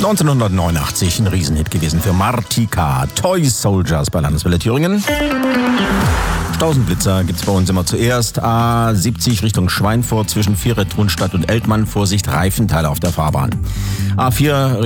1989 ein Riesenhit gewesen für Martika. Toy Soldiers bei Landeswelle Thüringen. Stausenblitzer gibt's bei uns immer zuerst. A70 Richtung Schweinfurt zwischen Vieretrunstadt und Eltmann. Vorsicht, Reifenteile auf der Fahrbahn. A4